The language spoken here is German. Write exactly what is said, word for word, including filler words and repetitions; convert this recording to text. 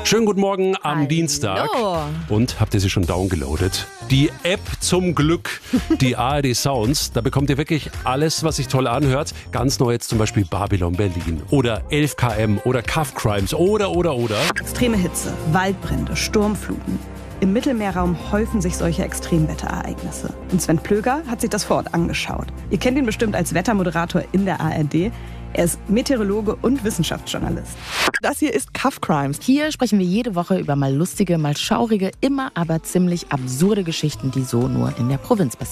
Schönen guten Morgen am Hallo. Dienstag. Und habt ihr sie schon downgeloadet? Die App zum Glück, die A R D Sounds. Da bekommt ihr wirklich alles, was sich toll anhört. Ganz neu jetzt zum Beispiel Babylon Berlin oder elf K M oder Cuff Crimes oder, oder, oder. Extreme Hitze, Waldbrände, Sturmfluten. Im Mittelmeerraum häufen sich solche Extremwetterereignisse. Und Sven Plöger hat sich das vor Ort angeschaut. Ihr kennt ihn bestimmt als Wettermoderator in der A R D. Er ist Meteorologe und Wissenschaftsjournalist. Das hier ist Cuff Crimes. Hier sprechen wir jede Woche über mal lustige, mal schaurige, immer aber ziemlich absurde Geschichten, die so nur in der Provinz passieren.